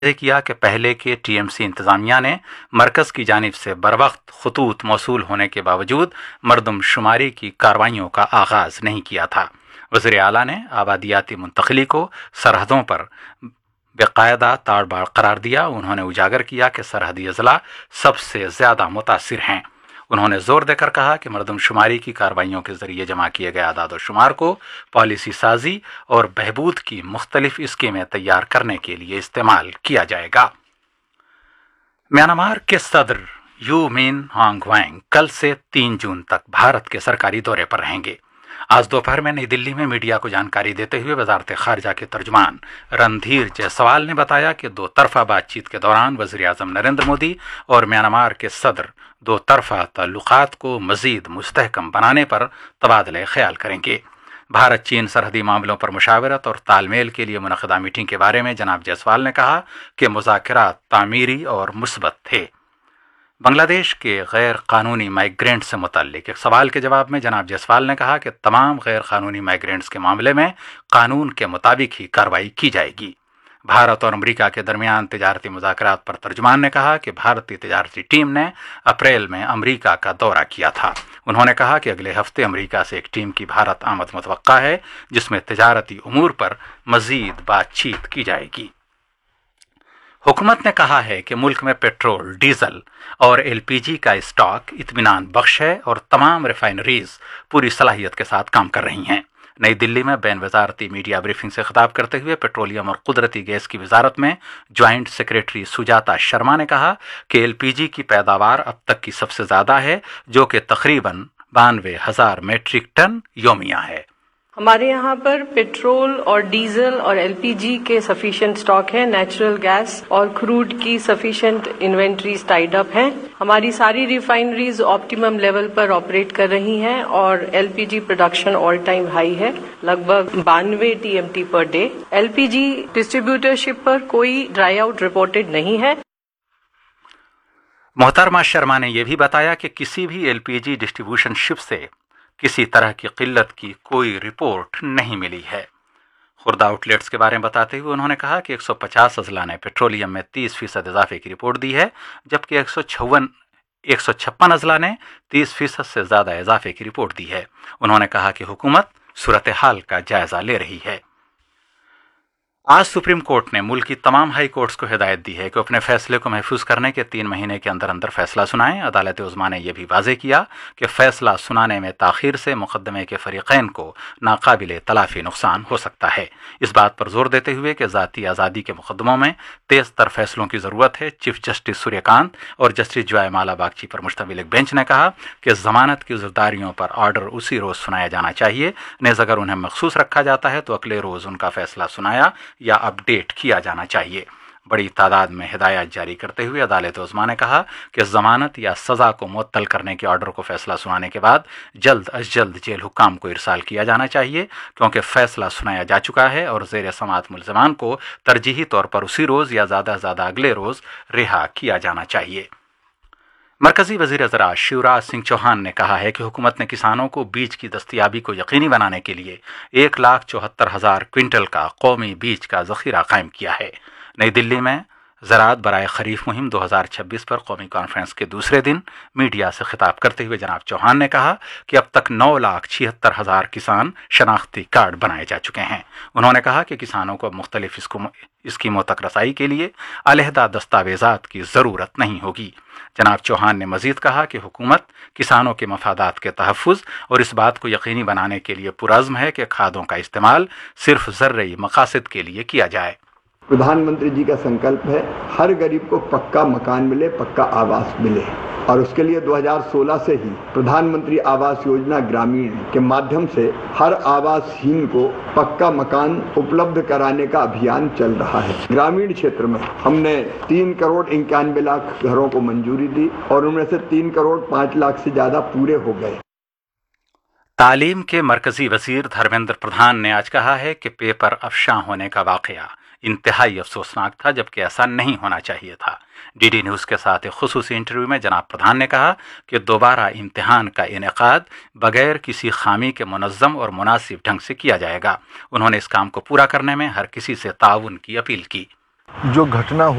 किया कि पहले के टीएमसी इंतजामिया ने मरकज़ की जानिब से बरवक्त खतूत मौसूल होने के बावजूद मरदमशुमारी की कार्रवाइयों का आगाज़ नहीं किया था। वज़ीर आला ने आबादियाती मुंतकली को सरहदों पर बेकायदा ताड़बाड़ करार दिया। उन्होंने उजागर किया कि सरहदी अजला सबसे ज़्यादा मुतासिर हैं। उन्होंने जोर देकर कहा कि मरदमशुमारी की कार्रवाइयों के जरिए जमा किए गए आदाद शुमार को पॉलिसी साजी और बहबूद की मुख्तलिफ स्कीमें तैयार करने के लिए इस्तेमाल किया जाएगा। म्यांमार के सदर यू मिन होंग व्यांग कल से 3 जून तक भारत के सरकारी दौरे पर रहेंगे। आज दोपहर में नई दिल्ली में मीडिया को जानकारी देते हुए वजारत खारजा के तर्जुमान रणधीर जायसवाल ने बताया कि 2 तरफा बातचीत के दौरान वज़ीर आज़म नरेंद्र मोदी और म्यांमार के सदर 2 तरफा ताल्लुकात को मज़ीद मुस्तहकम बनाने पर तबादला ख्याल करेंगे। भारत चीन सरहदी मामलों पर मुशावरत और तालमेल के लिए मुनक़दा मीटिंग के बारे में जनाब जायसवाल ने कहा कि मुज़ाकरात तामीरी और मुस्बत थे। बांग्लादेश के गैर कानूनी माइग्रेंट से मुतल्लिक एक सवाल के जवाब में जनाब जायसवाल ने कहा कि तमाम गैर कानूनी माइग्रेंट्स के मामले में कानून के मुताबिक ही कार्रवाई की जाएगी। भारत और अमेरिका के दरमियान तिजारती मुज़ाकरात पर तर्जुमान ने कहा कि भारतीय तिजारती टीम ने अप्रैल में अमेरिका का दौरा किया था। उन्होंने कहा कि अगले हफ्ते अमेरिका से एक टीम की भारत आमद मुतवक्का है, जिसमें तिजारती उमूर पर मज़ीद बातचीत की जाएगी। हुकूमत ने कहा है कि मुल्क में पेट्रोल, डीजल और एलपीजी का स्टॉक इत्मीनान बख्श है और तमाम रिफाइनरीज पूरी सलाहियत के साथ काम कर रही हैं। नई दिल्ली में बैन वजारती मीडिया ब्रीफिंग से खिताब करते हुए पेट्रोलियम और कुदरती गैस की वजारत में ज्वाइंट सेक्रेटरी सुजाता शर्मा ने कहा कि एलपीजी की पैदावार अब तक की सबसे ज़्यादा है, जो कि तकरीबन 92,000 मीट्रिक टन योमिया है। हमारे यहाँ पर पेट्रोल और डीजल और एलपीजी के सफिशिएंट स्टॉक है। नेचुरल गैस और क्रूड की सफिशिएंट इन्वेंट्रीज टाइड अप हैं। हमारी सारी रिफाइनरीज ऑप्टिमम लेवल पर ऑपरेट कर रही हैं और LPG production all time high है, लगभग 92 TMT per day. LPG distributorship पर कोई ड्राई आउट रिपोर्टेड नहीं है। मोहतरमा शर्मा ने यह भी बताया कि किसी भी एलपीजी डिस्ट्रीब्यूशन शिप से किसी तरह की किल्लत की कोई रिपोर्ट नहीं मिली है। खुर्द आउटलेट्स के बारे में बताते हुए उन्होंने कहा कि 150 अजला ने पेट्रोलियम में 30% इजाफे की रिपोर्ट दी है, जबकि 156 अजला ने 30% से ज़्यादा इजाफे की रिपोर्ट दी है। उन्होंने कहा कि हुकूमत सूरत हाल का जायज़ा ले रही है। आज सुप्रीम कोर्ट ने मुल्क की तमाम हाई कोर्ट्स को हिदायत दी है कि अपने फैसले को महफूज करने के 3 महीने के अंदर अंदर फैसला सुनाएं। अदालत उज़्मा ने यह भी वाज़ेह किया कि फैसला सुनाने में ताख़ीर से मुक़दमे के फ़रीक़ैन को नाकाबिले तलाफ़ी नुकसान हो सकता है। इस बात पर जोर देते हुए कि ज़ाती आज़ादी के मुक़दमों में तेज़ तर फैसलों की ज़रूरत है, चीफ जस्टिस सूर्यकांत और जस्टिस जॉय माला बागची पर मुश्तमिल एक बेंच ने कहा कि ज़मानत की ज़रदारियों पर ऑर्डर उसी रोज़ सुनाया जाना चाहिए, नेज़ अगर उन्हें मखसूस रखा जाता है तो अगले रोज़ उनका फैसला सुनाया या अपडेट किया जाना चाहिए। बड़ी तादाद में हिदायत जारी करते हुए अदालत उज़्मा ने कहा कि ज़मानत या सज़ा को मुअत्तल करने के ऑर्डर को फैसला सुनाने के बाद जल्द अज जल्द जेल हुक्काम को इरसाल किया जाना चाहिए, क्योंकि फैसला सुनाया जा चुका है और ज़ेर समाअत मुल्ज़िमान को तरजीही तौर पर उसी रोज़ या ज़्यादा से ज़्यादा अगले रोज़ रिहा किया जाना चाहिए। मरकज़ी वज़ीर ज़राअत शिवराज सिंह चौहान ने कहा है कि हुकूमत ने किसानों को बीज की दस्तयाबी को यकीनी बनाने के लिए 1,74,000 क्विंटल का कौमी बीज का ज़ख़ीरा कायम किया है। नई दिल्ली में ज़राअत बराए खरीफ मुहिम 2026 पर कौमी कॉन्फ्रेंस के दूसरे दिन मीडिया से खिताब करते हुए जनाब चौहान ने कहा कि अब तक 9,76,000 किसान शनाख्ती कार्ड बनाए जा चुके हैं। उन्होंने कहा कि किसानों को मुख्तलिफ स्कीमों तक रसाई के लिए अलहदा दस्तावेज़ात की ज़रूरत नहीं होगी। जनाब चौहान ने मज़ीद कहा कि हुकूमत किसानों के मफादात के तहफ़्फ़ुज़ और इस बात को यकीनी बनाने के लिए पुरज़्म है कि खादों का इस्तेमाल सिर्फ ज़र्री मकासद के लिए किया जाए। प्रधानमंत्री जी का संकल्प है हर गरीब को पक्का मकान मिले, पक्का आवास मिले, और उसके लिए 2016 से ही प्रधानमंत्री आवास योजना ग्रामीण के माध्यम से हर आवासहीन को पक्का मकान उपलब्ध कराने का अभियान चल रहा है। ग्रामीण क्षेत्र में हमने 3 करोड़ 91 लाख घरों को मंजूरी दी और उनमें से 3 करोड़ 5 लाख से ज़्यादा पूरे हो गए। तालीम के मरकज़ी वज़ीर धर्मेंद्र प्रधान ने आज कहा है कि पेपर अफशां होने का वाक़या इंतहाई अफसोसनाक था, जबकि ऐसा नहीं होना चाहिए था। डीडी न्यूज़ के साथ एक खुसूसी इंटरव्यू में जनाब प्रधान ने कहा कि दोबारा इम्तिहान का इनेकाद बगैर किसी खामी के मुनज़्ज़म और मुनासिब ढंग से किया जाएगा। उन्होंने इस काम को पूरा करने में हर किसी से ताउन की अपील की। जो घटना